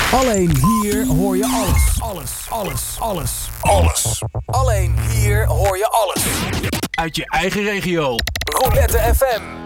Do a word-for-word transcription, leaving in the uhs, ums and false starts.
Alleen hier hoor je alles. Alles, alles, alles, alles. Alleen hier hoor je alles. Uit je eigen regio. Roulette F M.